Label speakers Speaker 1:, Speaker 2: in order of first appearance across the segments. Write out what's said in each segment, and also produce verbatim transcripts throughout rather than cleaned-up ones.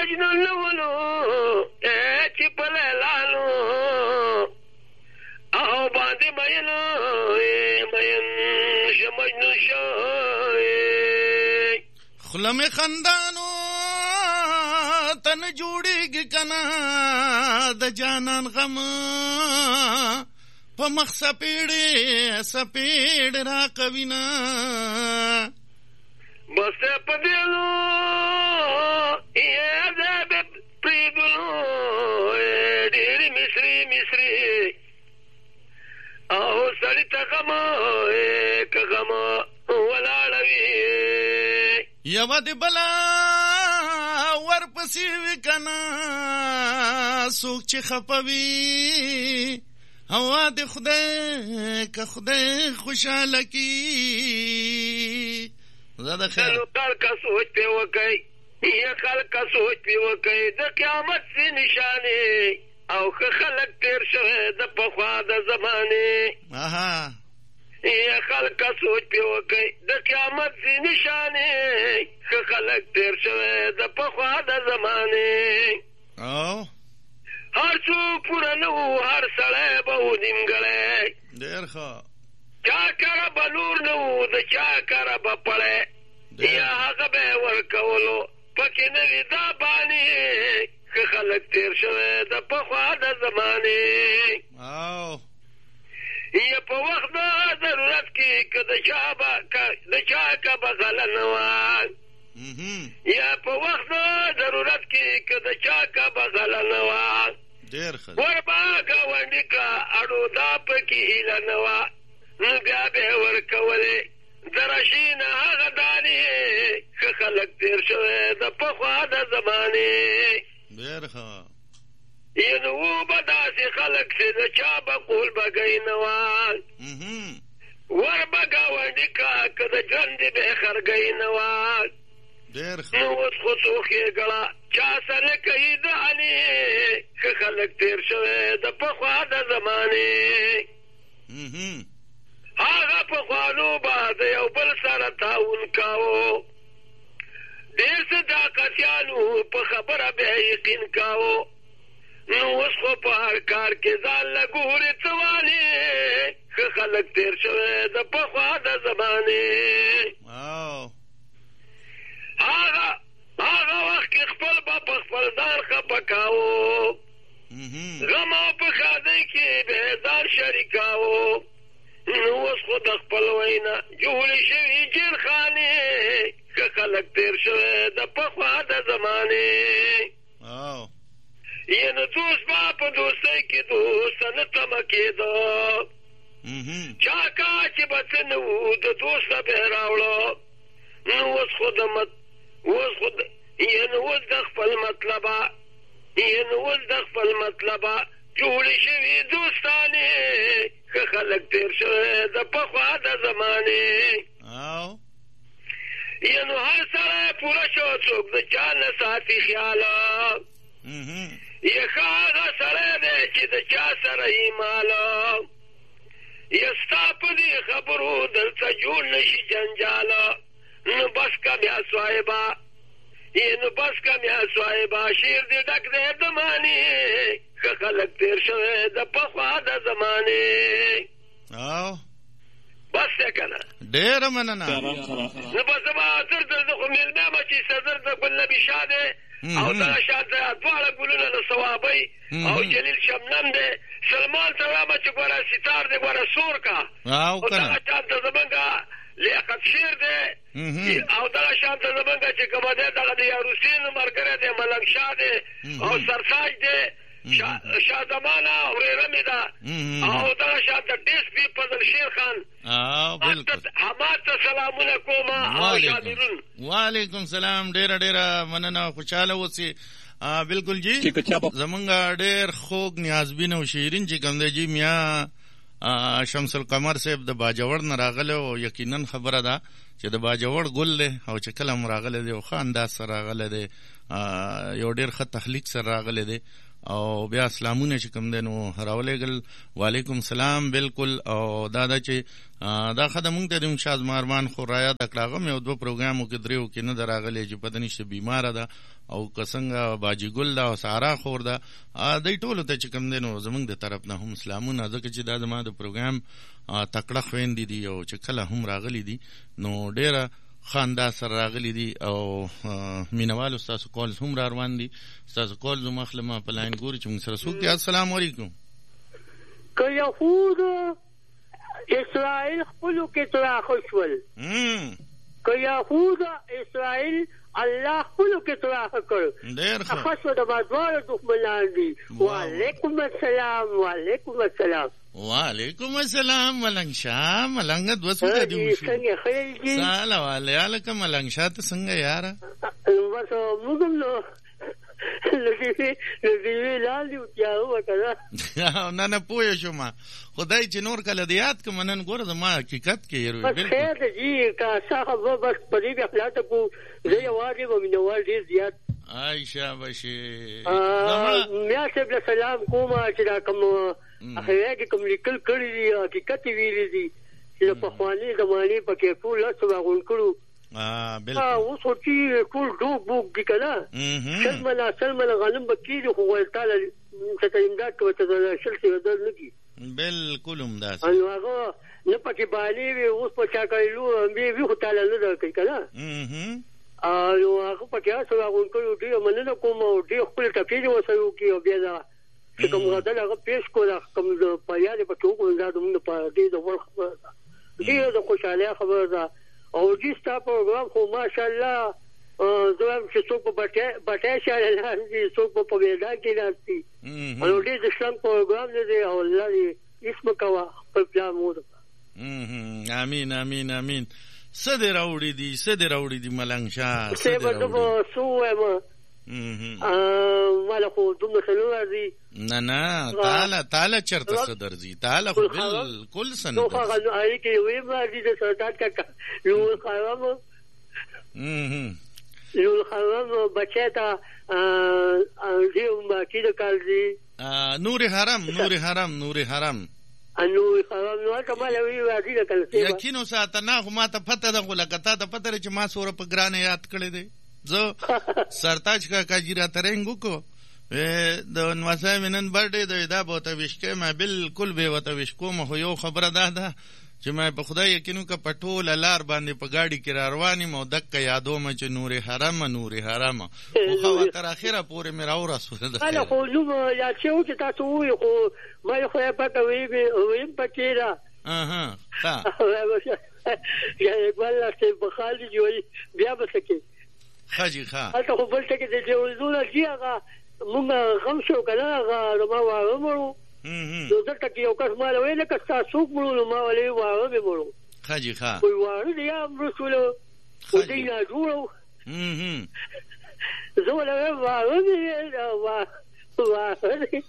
Speaker 1: مجنون نولو چې په لیلانو او باندې مینو مین شه مجنون شو
Speaker 2: خلم خندانو تن جوړیږي کنا د جانان غم په مخ سپیړې سپیړ را کوینا
Speaker 1: بس په دیلو یې دې پریدلو ډېر مصری مصری او سړی ته غم کغم ولاړوي
Speaker 2: یو دې بلا ورپسې وکنا څوک چې خپوي هوا دې خدای که خدای خوشاله کی زده خیر
Speaker 1: خلق کا سوچ په وکي یا خلق کا سوچ په وکي د قیامت سي نشانه او خلق تیر شوه د پخوا د زمانه
Speaker 2: اها
Speaker 1: یا خلق کا سوچ په وکي د قیامت سي نشانه خلق تیر شوه د پخوا د زمانه
Speaker 2: او
Speaker 1: هر څوک پورنو هر سړی به ودیمګړی
Speaker 2: ډېر ښه
Speaker 1: چا کره به لور نه وو د چا کره به پړی یا هغه به یې ورکولو پکې نه وي دا بانې ښه خلک تېر شوی د پخوا د زمانې
Speaker 2: او
Speaker 1: یا په وخت د ضرورت کې که د چا به د چا که به غله نه وه یا په وخت د ضرورت کې که د چا که به غله نه وه
Speaker 2: ډېر ښه
Speaker 1: وربه ګاونډي که اړو دا پکې هیله نه وه نو بیا به یې ورکولې د رشي نه هغه دانې ښه خلک تېر شوی د پخوا د زمانې
Speaker 2: ډېر ښه
Speaker 1: یعنې و به داسې خلک چې د چا به قول بګۍ نه وه وربه ګاونډي که که د ژوندې به یې خرګۍ نه وه
Speaker 2: ډېر ښه
Speaker 1: نو اوس خو څوک یې ګړه چا سره کوي دانې ښه خلک تېر شوی د پخوا د زمانې هغه پخوانو به د یو بل سره تعاون کاوه ډېر صداقتیانو په خبره به یې یقین کاوه نو اوس خو په هر کار کې ځان له ګورې څه والې ښه خلک تېر شوی د پخوا د زمانې هغه هغه وخت کې خپل به په خپل ځان خفه کاوه غم او په ښادۍ کې به ځان شریکاوه نو اوس خو د خپل وینا جوړې شوي جیرخانې ښه خلک تېر شوی د پخوا د زمانې یعنې دوست به په دوستۍ کې دوست نه تمه کېده چا کا چې به څه نه وو د دوسته به یې راوړه نو اوس خو د مت اوس خو یعنې اوس د خپل مطلبه یعنې اوس د خپل مطلبه جوړې شوي دوستانې ښه خلک تېر شوی د پخوا د زمانې یعنې هر سړی پوره شو څوک د چا نه ساتي خیاله یا ښه هغه سړی دی چې د چا سره یې ماله یا ستا په دې خبرو دلته جوړ نه شي جنجاله نو بس کم یا صاحبه نو بس کم یا صاحبه شیر دې ډک دی د مانې ښه خلک تېر شوی د پخوا د زمانې بس دی که نه
Speaker 2: ډېره مننه
Speaker 1: نو بس زما زر زر زه خو مېلمه یم چې صدر د ګل نبي شاه دی او دغه شاته دواړه ګلونه د ثوابۍ او جلیل شبنم دی سلمان ته وایم چې ګوره ستار دی ګوره سور کا او دغه شانته زمونږ لیاقت شیر دی او دغه شانته زمونږ چې کومه دی دغه د یاروسین ملګری دی ملنګ شاه دی او سرساج دی شاه زمانه ورېره مې ده او دغه شانته ډیس پي فضل شیر خان حماد ته سلامونه کوم او شامیرون
Speaker 2: وعلیکم سلام ډېره ډېره مننه خوشحاله اوسئ بالکل جی زمونږ ډېر خوږ نیازبین او شیرین چې کوم دی جی میا شمس القمر صاحب د باجوړ نه راغلی او یقینا خبره ده چې د باجوړ ګل دی او چې کله هم راغلی دی او ښه انداز سره راغلی دی یو ډېر ښه تخلیق سره راغلی دی او بیا سلامونه چې کوم دی نو راولېږل. وعلیکم سلام. بالکل. او دا دا چې دا خدای مونږ ته د مشاز مارمان خو را یاد کړه. هغه مې یو دوه پروګرامو کې دریو کې نه ده راغلی چې پته نشته بیماره ده او که څنګه باجي ګل ده او سارا خور ده. دوی ټولو ته چې کوم دی نو زمونږ د طرف نه هم سلامونه، ځکه چې دا زما د پروګرام تکړه خویندې دي او چې کله هم راغلی دي نو ډېره خاندا سره راغلی دي او مینوالو ستاسو کالز هم را روان دي. ستاسو کالز هم اخلم په لاین ګوري چې موږ سره څوک دي. السلام علیکم.
Speaker 3: که یهود اسرائیل خپلو کې تراخه شول، که یهود اسرائیل الله خپلو کې تراخه کړ،
Speaker 2: ډېر ښه.
Speaker 3: خاصه د بازار دښمنان دي. وعلیکم السلام. وعلیکم السلام.
Speaker 2: وعلیکم السلام. ملنګ شاه ملنګ دوه سوده دی وشو.
Speaker 3: څنګه خیر دي؟
Speaker 2: سلام علیکم ملنګ شاه ته څنګه یاره؟
Speaker 3: بس موږ نو لږه لږه لاندې وتیاو کړه.
Speaker 2: نه نه پوه شوم. خدای چې نور کله دیات کوم نن ګوره زما حقیقت کې یې
Speaker 3: بس خیر دی کا صاحب بس پرې بیا خلاص کو زه یوازې ومنوال ډیر زیات
Speaker 2: عائشہ بشي.
Speaker 3: میا سره سلام کوم چې دا کوم هغه کې کوم لیکل کړی دی حقیقت ویلي دي چې په خواني زمانه پکې ټول څه غون کړو.
Speaker 2: اه بالکل.
Speaker 3: او سوچي ټول ډوب بوک دي کنه. سلمنا سلمنا غنم بکیږي خو ول تعالی څه امداد کوي ته شلتي ودل نگی.
Speaker 2: بالکل امداد.
Speaker 3: انو هغه نه پکې باندې وي اوس په چا کایلو به وی خو تعالی نه درکې کنه. اه او هغه پکې څه غون کړو دی مننه کوم او دی خپل ټکیږي وسو کې او بیا دا چې کوم غدل هغه پیش کو دا کوم په یاد په ټوکو دا موږ په دې د ور خبره ده. دې د خوشاله خبره ده او دې ستا پروګرام خو ماشاءالله زه هم چې څوک په بټه بټه شاله لاندې څوک په ویدا کې راځي او دې د شان پروګرام دې او الله دې اسم کوا په پلان مو ده.
Speaker 2: امين امين امين. سده راوړي دي سده راوړي دي ملنګ شاه
Speaker 3: سده راوړي سو ما ا مال خو دومره سلو راځي.
Speaker 2: نه نه تعالی تعالی چرته صدرځي تعالی خو بالکل سن
Speaker 3: نو هغه اړي کې وي ما دې د سرټات کا لو خرام ام لو خرام بچتا ا دې ما کې د کالزي
Speaker 2: نور حرام نور حرام نور حرام
Speaker 3: انو خرام نو کمال وی واځي د کلسي
Speaker 2: یقینو ساته نه خو ما ته پته ده غلکتا ته پته چې ما سور په ګرانه یاد کړی دی. زه سرتاج کا کاجیرا ترنګو کو د نواسه منن برډه د دا بوته وشکه ما بالکل به وته وشکو مه یو خبره ده ده چې ما په خدای یقینو کا پټول لار باندې په گاډي کې رواني مو دک یادو ما چې نور حرام نور حرام خو خو تر اخره پورې مې راو رسول ده.
Speaker 3: انا خو نو یا چې چې تاسو وي خو ما خو په کوي وي پکېرا
Speaker 2: اها ها
Speaker 3: یا ولا چې په خالي جوړي بیا بسکه
Speaker 2: خاجي ښا
Speaker 3: هغه خو بل څه کې د جوړولو کیغه موږ غم شو کنه هغه ما وایو نو دلته کې یو کس مال ویل که تاسو مړو ما ولې وایو به مړو
Speaker 2: خاجي ښا
Speaker 3: وای وایو یا رسول او دې نه جوړو
Speaker 2: هم
Speaker 3: زه ولا وایو دې وا وا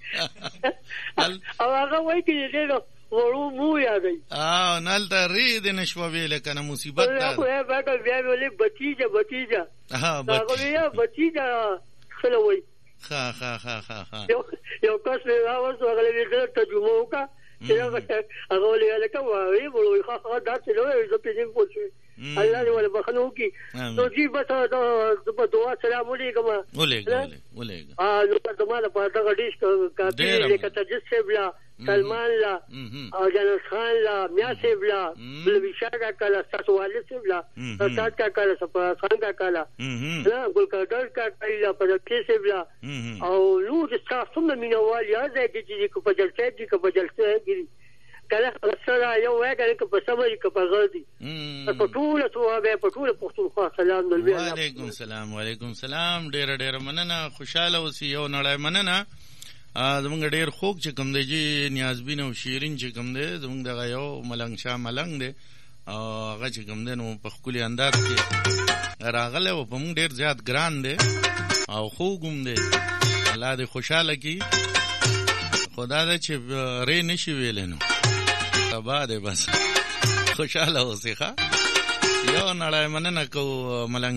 Speaker 3: او هغه وایي چې دې ورو مو یادای
Speaker 2: اه نل ته رید نشو ویل کنه مصیبت ده
Speaker 3: خو یا باګه بیا ولې بچیجه بچیجه
Speaker 2: ها
Speaker 3: بچیجه بچیجه خلوي
Speaker 2: خا خا خا خا خا
Speaker 3: یو یو کس له راوځو هغه دې ترجمه وکړه چې هغه ولې لکه وایي ولې خا دا څه نو زه په دې پوښتنه الله دې ولې بخنو کی نو جی بس دا دعا سلام علیکم
Speaker 2: ولېګ ولېګ
Speaker 3: اه نو د مال په دغه ډیش کاپی لیکه تجسس بلا سلمان لا او جنرال خان لا میا سیب لا بلویشا کا کالا ساسوالی سیب لا ساتھ کا کالا سپا خان کا کالا گل کردر کا کالا پدکی سیب لا او نو جسا سمنا مینوال یاد ہے جی کو پجل سیب جی کو پجل سیب گیری کله سره یو وګړي که په سمري که په غردي په ټول ثوابه په ټول پښتونخوا سلام نبی
Speaker 2: وعلیکم سلام وعلیکم سلام ډېر ډېر مننه خوشاله اوسې یو نړۍ مننه زمونږ ډېر خوږ چې کوم دی جی نیازبین او شیرین چې کوم دی زمونږ دغه یو ملنګ شاه ملنګ دی او هغه چې کوم دی نو په ښکلي انداز کې راغلی و په مونږ ډېر زیات ګران دی او خوږ هم دی الله دې خوشحاله کړي خدا دا چې ری نشي ویلی نو سبا دی بس خوشحاله اوسې ښه یو نړۍ مننه کوو ملنګ